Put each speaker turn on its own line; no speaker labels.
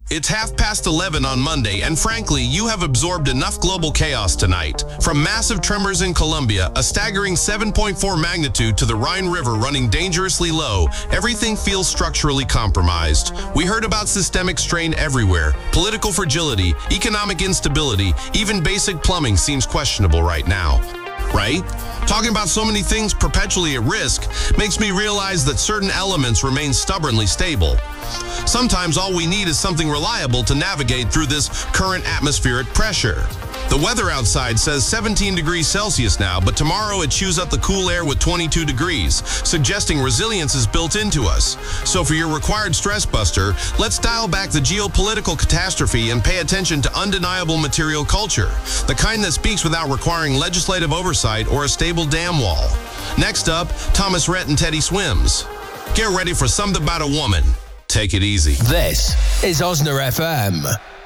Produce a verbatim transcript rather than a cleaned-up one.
It's half past eleven on Monday, and frankly, you have absorbed enough global chaos tonight. From massive tremors in Colombia, a staggering seven point four magnitude, to the Rhine River running dangerously low, everything feels structurally compromised. We heard about systemic strain everywhere, political fragility, economic instability, even basic plumbing seems questionable right now. Right? Talking about so many things perpetually at risk makes me realize that certain elements remain stubbornly stable. Sometimes all we need is something reliable to navigate through this current atmospheric pressure. The weather outside says seventeen degrees Celsius now, but tomorrow it chews up the cool air with twenty-two degrees, suggesting resilience is built into us. So for your required stress buster, let's dial back the geopolitical catastrophe and pay attention to undeniable material culture, the kind that speaks without requiring legislative oversight or a stable dam wall. Next up, Thomas Rhett and Teddy Swims. Get ready for Something About a Woman. Take it easy.
This is Osna F M.